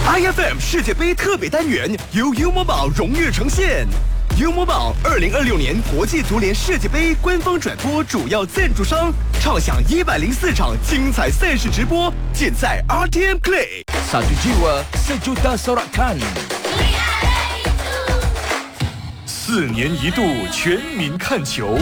IFM 世界杯特别单元由 U Mobile 荣誉呈现。U Mobile 2026年国际足联世界杯官方转播主要赞助商，畅享104场精彩赛事直播，尽在 RTM Play。 Satu jiwa, sejuta sorakan。 4年一度全民看球。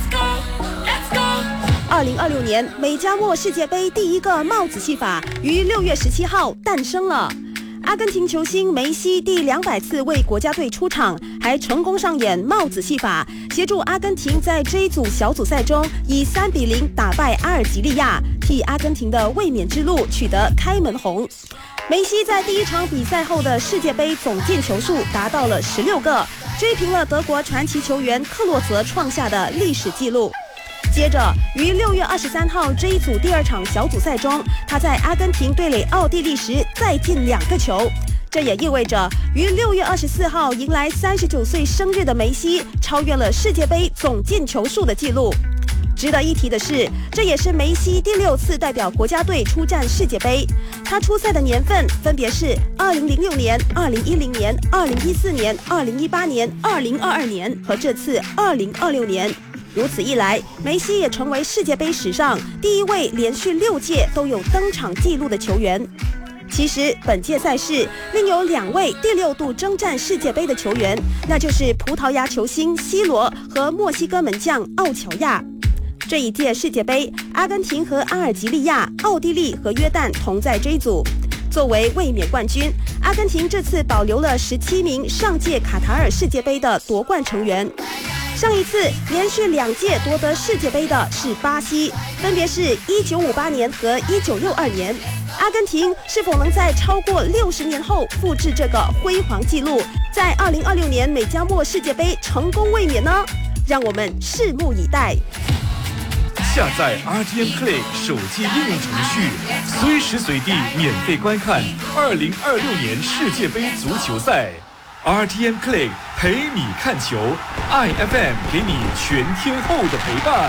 2026年美加墨世界杯第一个帽子戏法于6月17号诞生了。阿根廷球星梅西第200次为国家队出场，还成功上演帽子戏法，协助阿根廷在这一组小组赛中以3-0打败阿尔及利亚，替阿根廷的卫冕之路取得开门红。梅西在第一场比赛后的世界杯总进球数达到了16个，追平了德国传奇球员克洛泽创下的历史纪录。接着，于6月23号这一组第2场小组赛中，他在阿根廷对垒奥地利时再进2个球。这也意味着，于6月24号迎来39岁生日的梅西，超越了世界杯总进球数的纪录。值得一提的是，这也是梅西第6次代表国家队出战世界杯。他出赛的年份分别是2006年、2010年、2014年、2018年、2022年和这次2026年。如此一来，梅西也成为世界杯史上第一位连续6届都有登场纪录的球员。其实，本届赛事另有2位第6度征战世界杯的球员，那就是葡萄牙球星 C 罗和墨西哥门将奥乔亚。这一届世界杯，阿根廷和阿尔及利亚、奥地利和约旦同在这一组。作为卫冕冠军，阿根廷这次保留了17名上届卡塔尔世界杯的夺冠成员。上一次连续2届夺得世界杯的是巴西，分别是1958年和1962年。阿根廷是否能在超过60年后复制这个辉煌纪录，在2026年美加墨世界杯成功卫冕呢？让我们拭目以待。 下载 RTM Play 手机应用程序，随时随地免费观看2026年世界杯足球赛。RTM Play 陪你看球 ，IFM 给你全天候的陪伴。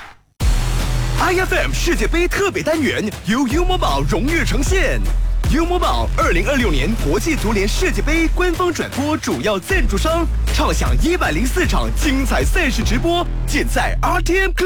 IFM 世界杯特别单元由 U Mobile 荣誉呈现。U Mobile 2026年国际足联世界杯官方转播主要赞助商，畅享104场精彩赛事直播，尽在 RTM Play。